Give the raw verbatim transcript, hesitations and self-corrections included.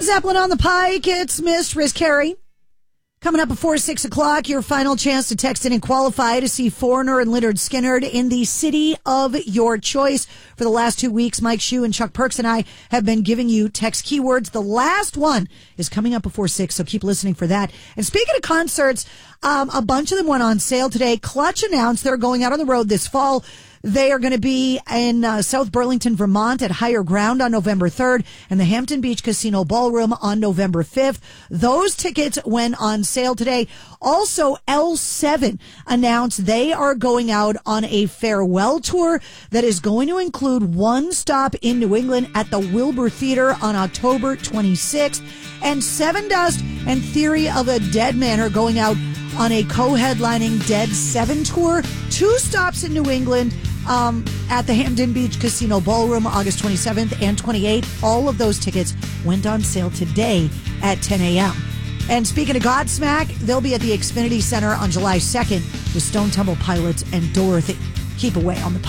Zeppelin on the Pike. It's Miss Riz Carey. Coming up before six o'clock, your final chance to text in and qualify to see Foreigner and Lynyrd Skynyrd in the city of your choice. For the last two weeks, Mike Shue and Chuck Perks and I have been giving you text keywords. The last one is coming up before six, so keep listening for that. And speaking of concerts, um, a bunch of them went on sale today. Clutch announced they're going out on the road this fall. They are going to be in uh, South Burlington, Vermont at Higher Ground on November third and the Hampton Beach Casino Ballroom on November fifth. Those tickets went on sale today. Also, L seven announced they are going out on a farewell tour that is going to include one stop in New England at the Wilbur Theater on October twenty-sixth. And Seven Dust and Theory of a Dead Man are going out on a co-headlining Dead seven tour. Two stops in New England. Um, at the Hampton Beach Casino Ballroom, August twenty-seventh and twenty-eighth. All of those tickets went on sale today at ten a.m. And speaking of Godsmack, they'll be at the Xfinity Center on July second with Stone Temple Pilots and Dorothy. Keep away on the